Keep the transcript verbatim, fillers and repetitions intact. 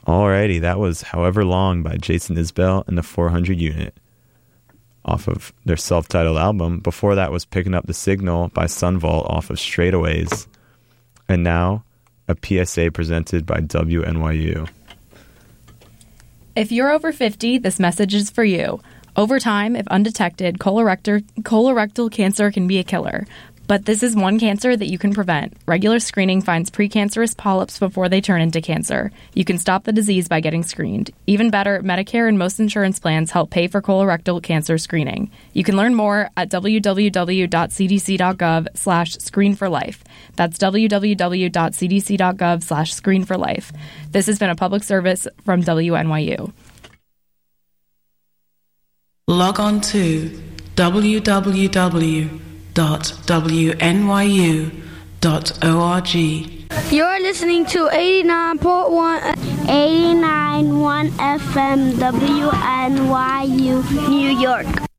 Alrighty, that was However Long by Jason Isbell and the four hundred Unit off of their self-titled album. Before that was Picking Up the Signal by Sunvault off of Straightaways. And now, a P S A presented by W N Y U. If you're over fifty, this message is for you. Over time, if undetected, colorectal, colorectal cancer can be a killer. But this is one cancer that you can prevent. Regular screening finds precancerous polyps before they turn into cancer. You can stop the disease by getting screened. Even better, Medicare and most insurance plans help pay for colorectal cancer screening. You can learn more at www.cdc.gov slash screen for life. That's www.cdc.gov slash screen for life. This has been a public service from W N Y U. Log on to www. dot w n y u dot org. You're listening to eighty-nine point one eighty-nine point one F M W N Y U New York.